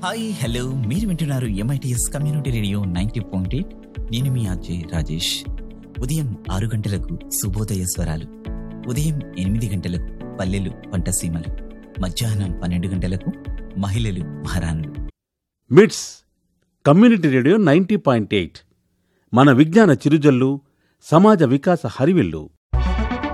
Hi hello, మీరు వింటున్నారు MITS community radio 90.8. నేను మీ ఆర్జే రాజేష్. ఉదయం 6 గంటలకు శుభోదయ స్వరాలు, ఉదయం 8 గంటలకు పల్లెలు పంటసీమలు, మధ్యాహ్నం 12 గంటలకు మహిళలు మహారాణులు. మిట్స్ కమ్యూనిటీ రేడియో 90.8 మన విజ్ఞాన చిరుజల్లు, సమాజ వికాస హరివిల్లు.